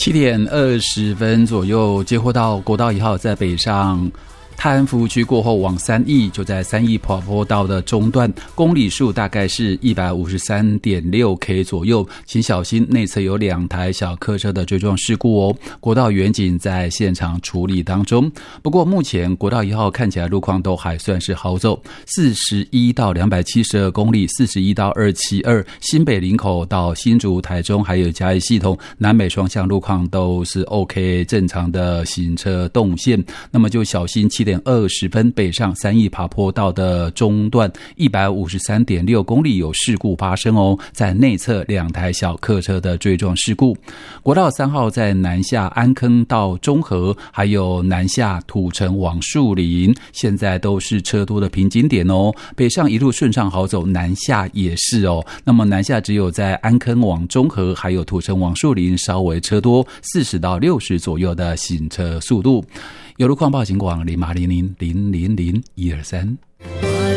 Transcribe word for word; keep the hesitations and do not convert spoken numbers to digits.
七点二十分左右接获到国道一号在北上泰安服务区过后往三义，就在三义跑坡道的中段，公里数大概是 一百五十三点六 K 左右，请小心内侧有两台小客车的追撞事故哦。国道远警在现场处理当中，不过目前国道一号看起来路况都还算是好走，四十一到两百七十二公里，四十一到二七二，新北林口到新竹台中还有嘉义系统南北双向路况都是 OK 正常的行车动线，那么就小心七点二十分北上三义爬坡道的中段 一百五十三点六公里有事故发生哦，在内侧两台小客车的追撞事故。国道三号在南下安坑到中和，还有南下土城往树林，现在都是车多的瓶颈点哦。北上一路顺畅好走，南下也是哦。那么南下只有在安坑往中和还有土城往树林稍微车多四十到六十左右的行车速度。有路况报警广零八零零零零零一二三。